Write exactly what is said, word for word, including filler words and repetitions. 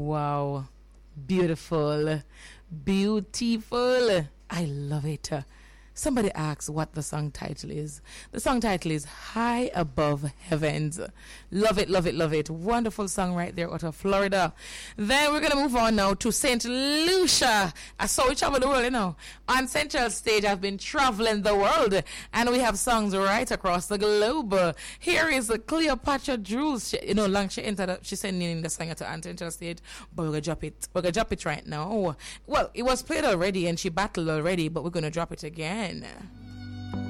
Wow. Beautiful. Beautiful. I love it. Somebody asks what the song title is. The song title is High Above Heavens. Love it, love it, love it. Wonderful song right there out of Florida. Then we're going to move on now to Saint Lucia. I saw we travel the world, you know. On Central Stage, I've been traveling the world. And we have songs right across the globe. Here is Cleopatra Drews. She, you know, long she entered, she sent in the song to Central Stage. But we're going to drop it. We're going to drop it right now. Well, it was played already and she battled already, but we're going to drop it again.